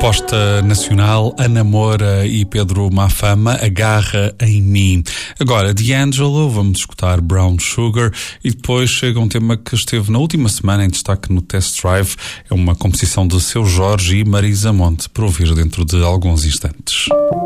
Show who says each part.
Speaker 1: Aposta nacional, Ana Moura e Pedro Mafama, Agarra em Mim. Agora, D'Angelo, vamos escutar Brown Sugar e depois chega um tema que esteve na última semana em destaque no Test Drive. É uma composição de Seu Jorge e Marisa Monte, para ouvir dentro de alguns instantes.